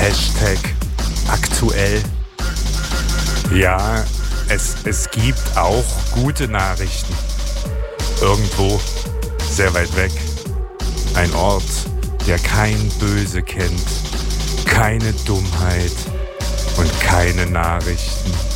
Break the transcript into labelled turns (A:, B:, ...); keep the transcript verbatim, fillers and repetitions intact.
A: Hashtag aktuell. Ja, es, es gibt auch gute Nachrichten. Irgendwo, sehr weit weg. Ein Ort, der kein Böse kennt, keine Dummheit und keine Nachrichten.